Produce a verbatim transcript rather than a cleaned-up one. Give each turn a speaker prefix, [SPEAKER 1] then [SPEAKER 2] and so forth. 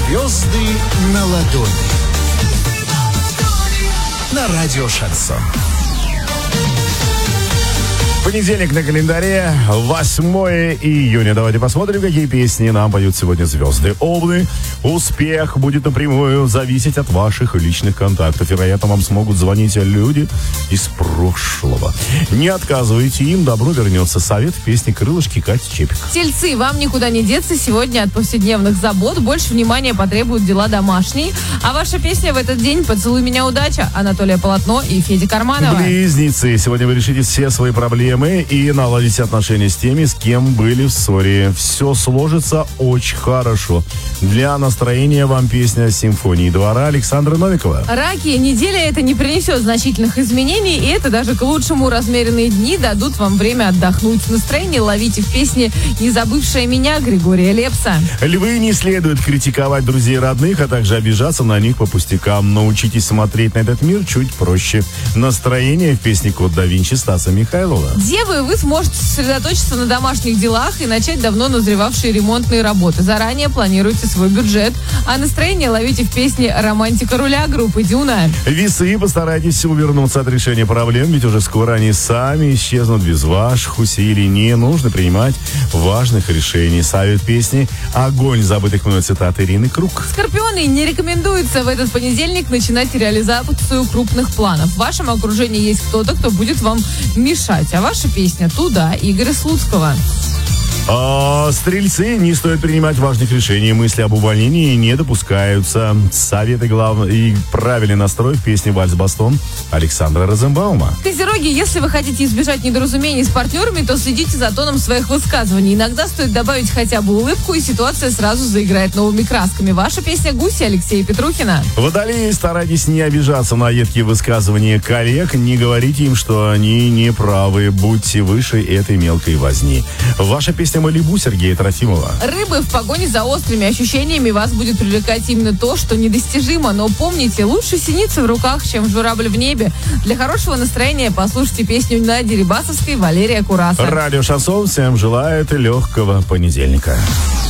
[SPEAKER 1] Звезды на ладони. На радио Шансон.
[SPEAKER 2] Понедельник на календаре, восьмое июня. Давайте посмотрим, какие песни нам поют сегодня звезды. Овны, успех будет напрямую зависеть от ваших личных контактов. Вероятно, вам смогут звонить люди из прошлого. Не отказывайте им, добро вернется. Совет в песне «Крылышки» Кати Чепик.
[SPEAKER 3] Тельцы, вам никуда не деться. Сегодня от повседневных забот больше внимания потребуют дела домашние. А ваша песня в этот день «Поцелуй меня, удача» Анатолия Полотно и Феди Карманова.
[SPEAKER 2] Близнецы, сегодня вы решите все свои проблемы и наладите отношения с теми, с кем были в ссоре. Все сложится очень хорошо. Для настроения вам песня «Симфонии двора» Александра Новикова.
[SPEAKER 3] Раки, неделя это не принесет значительных изменений, и это даже к лучшему. Размеренные дни дадут вам время отдохнуть. Настроение ловите в песне «Не забывшая меня» Григория Лепса.
[SPEAKER 2] Львы, не следует критиковать друзей и родных, а также обижаться на них по пустякам. Научитесь смотреть на этот мир чуть проще. Настроение в песне «Код да Винчи» Стаса Михайлова.
[SPEAKER 3] Девы, вы сможете сосредоточиться на домашних делах и начать давно назревавшие ремонтные работы. Заранее планируйте свой бюджет, а настроение ловите в песне «Романтика руля» группы Дюна.
[SPEAKER 2] Весы, постарайтесь увернуться от решения проблем, ведь уже скоро они сами исчезнут без ваших усилий. Не нужно принимать важных решений. Совет песни «Огонь» забытых мной цитат Ирины Круг.
[SPEAKER 3] Скорпионы, не рекомендуется в этот понедельник начинать реализацию крупных планов. В вашем окружении есть кто-то, кто будет вам мешать. А ваша песня «Туда» Игоря Слуцкого.
[SPEAKER 2] А, стрельцы, не стоит принимать важных решений. Мысли об увольнении не допускаются. Советы главные и правильный настрой в песне «Вальс-Бастон» Александра Розенбаума.
[SPEAKER 3] Козероги, если вы хотите избежать недоразумений с партнерами, то следите за тоном своих высказываний. Иногда стоит добавить хотя бы улыбку, и ситуация сразу заиграет новыми красками. Ваша песня «Гуси» Алексея Петрухина.
[SPEAKER 2] Водолеи, старайтесь не обижаться на едкие высказывания коллег. Не говорите им, что они не правы. Будьте выше этой мелкой возни. Ваша песня «Малибу» Сергея Трофимова.
[SPEAKER 3] Рыбы, в погоне за острыми ощущениями вас будет привлекать именно то, что недостижимо. Но помните, лучше синица в руках, чем журавль в небе. Для хорошего настроения послушайте песню Нади Рибасовской «Валерия Кураса».
[SPEAKER 2] Радио Шансон всем желает легкого понедельника.